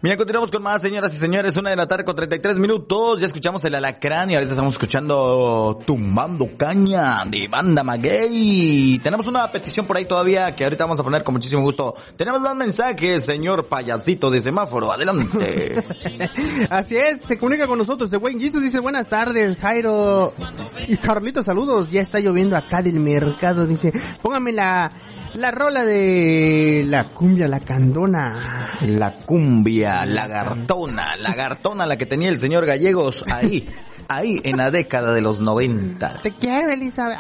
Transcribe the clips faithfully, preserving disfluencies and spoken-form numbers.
Mira, continuamos con más, señoras y señores. Una de la tarde con treinta y tres minutos. Ya escuchamos el Alacrán y ahorita estamos escuchando Tumbando Caña de Banda Maguey. Tenemos una petición por ahí todavía que ahorita vamos a poner con muchísimo gusto. Tenemos más mensajes, señor payasito de semáforo. Adelante. Así es, se comunica con nosotros. De Wayne Jesus dice, buenas tardes, Jairo y Carlitos, saludos. Ya está lloviendo acá del mercado. Dice, póngame la, la rola de la cumbia, la candona. La cumbia, lagartona, lagartona, la que tenía el señor Gallegos ahí, ahí en la década de los noventas. Te quiero, Elizabeth.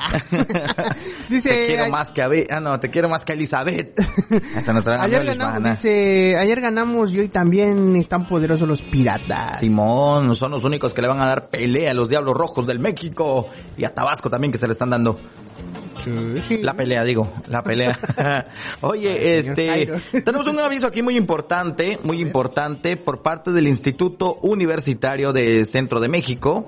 Dice, te quiero más que a Be- ah no, te quiero más que a Elizabeth. Esa nuestra ayer ganamos, dice, ayer ganamos y hoy también están poderosos los piratas. Simón, son los únicos que le van a dar pelea a los Diablos Rojos del México y a Tabasco también que se le están dando. Sí, sí. La pelea, digo, la pelea. Oye, este, tenemos un aviso aquí muy importante, muy importante por parte del Instituto Universitario de Centro de México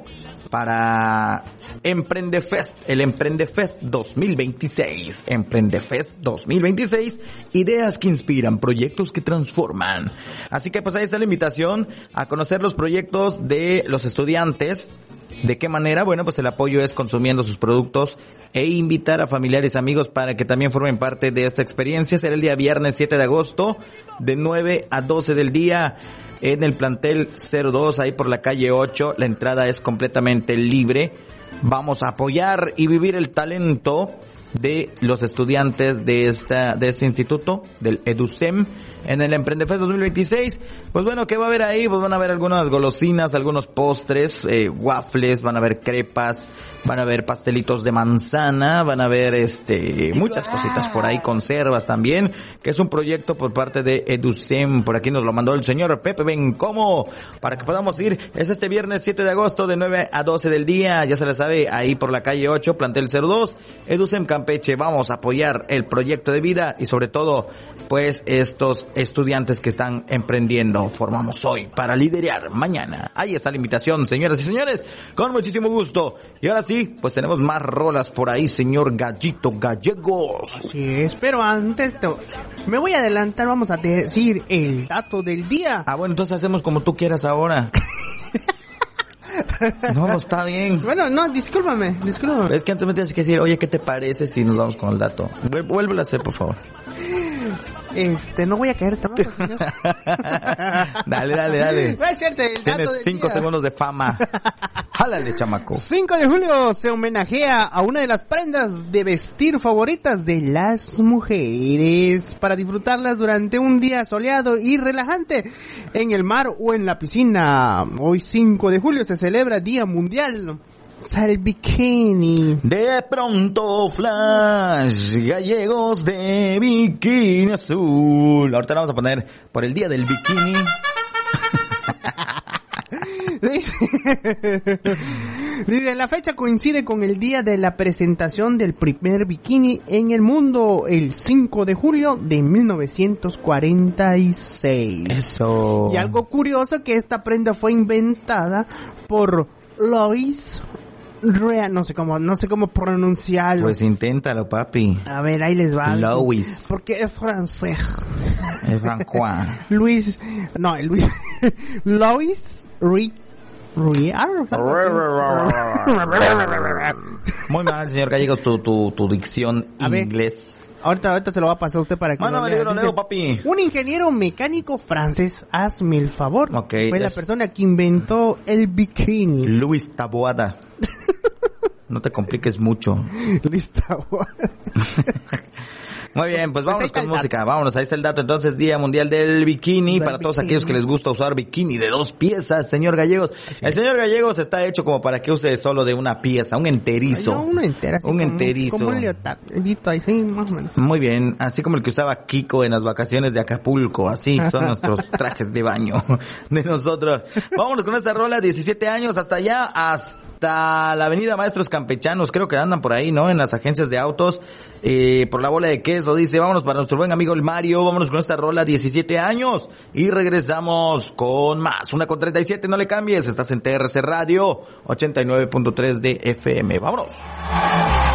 para Emprendefest, el Emprendefest dos mil veintiséis, Emprendefest dos mil veintiséis, ideas que inspiran, proyectos que transforman. Así que pues ahí está la invitación a conocer los proyectos de los estudiantes. ¿De qué manera? Bueno, pues el apoyo es consumiendo sus productos e invitar a familiares y amigos para que también formen parte de esta experiencia. Será el día viernes siete de agosto de nueve a doce del día en el plantel cero dos, ahí por la calle ocho. La entrada es completamente libre. Vamos a apoyar y vivir el talento de los estudiantes de esta de este instituto, del EduSem, en el Emprendefest dos mil veintiséis. Pues bueno, ¿qué va a haber ahí? Pues van a haber algunas golosinas, algunos postres, eh, waffles, van a haber crepas, van a haber pastelitos de manzana, van a haber este muchas cositas por ahí, conservas también, que es un proyecto por parte de EduSem. Por aquí nos lo mandó el señor Pepe Bencomo, para que podamos ir. Es este viernes siete de agosto de nueve a doce del día, ya se la sabe, ahí por la calle ocho, plantel cero dos, EduSem Campeche. Vamos a apoyar el proyecto de vida y sobre todo, pues, estos estudiantes que están emprendiendo. Formamos hoy para liderar mañana. Ahí está la invitación, señoras y señores, con muchísimo gusto. Y ahora sí, pues tenemos más rolas por ahí, señor Gallito Gallegos. Así es, pero antes te, me voy a adelantar, vamos a decir el dato del día. Ah, bueno, entonces hacemos como tú quieras ahora. No, no está bien. Bueno, no, discúlpame, discúlpame. Es que antes me tienes que decir, oye, ¿qué te parece si nos vamos con el dato? Vuélvelo a hacer, por favor. Este, no voy a caer tampoco, señor. Dale, dale, dale. No es cierto, el dato Tienes del cinco día. segundos de fama. Jálale, chamaco. cinco de julio se homenajea a una de las prendas de vestir favoritas de las mujeres para disfrutarlas durante un día soleado y relajante en el mar o en la piscina. Hoy cinco de julio se celebra Día Mundial al Bikini. De pronto flash, gallegos de bikini azul. Ahorita la vamos a poner por el Día del Bikini. Dice, la fecha coincide con el día de la presentación del primer bikini en el mundo, el cinco de julio de mil novecientos cuarenta y seis. Eso. Y algo curioso que esta prenda fue inventada por Louis Rea, no sé cómo, no sé cómo pronunciarlo. Pues inténtalo, papi. A ver, ahí les va. Louis. Porque es francés. Es Francois. Luis, no, Luis. Louis Rea. Muy mal, señor Gallegos, tu, tu, tu dicción a inglés. Ver, ahorita, ahorita se lo va a pasar a usted para que Mano, lo me lea. lo leo, papi. Un ingeniero mecánico francés, hazme el favor, okay, fue es... la persona que inventó el bikini. Luis Taboada. No te compliques mucho. Luis Taboada. Muy bien, pues vámonos pues con música, dato. vámonos, ahí está el dato. Entonces, Día Mundial del Bikini, del para bikini. Todos aquellos que les gusta usar bikini de dos piezas, señor Gallegos. Sí. El señor Gallegos está hecho como para que use solo de una pieza, un enterizo. No, uno entero, así un como, enterizo. Como un leotardito, ahí sí, más o menos. Muy bien, así como el que usaba Kiko en las vacaciones de Acapulco, así son nuestros trajes de baño de nosotros. Vámonos con esta rola, diecisiete años, hasta allá, hasta la avenida Maestros Campechanos, creo que andan por ahí, ¿no? En las agencias de autos, eh, por la bola de queso. Dice, vámonos para nuestro buen amigo el Mario, vámonos con esta rola, diecisiete años, y regresamos con más. Una con treinta y siete, no le cambies, estás en T R C Radio, ochenta y nueve punto tres de F M. Vámonos.